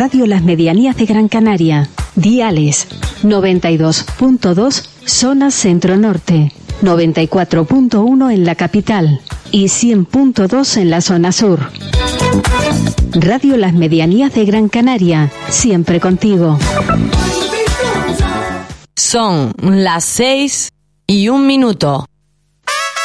Radio Las Medianías de Gran Canaria. Diales 92.2 zona centro-norte, 94.1 en la capital y 100.2 en la zona sur. Radio Las Medianías de Gran Canaria, siempre contigo. Son las 6:01.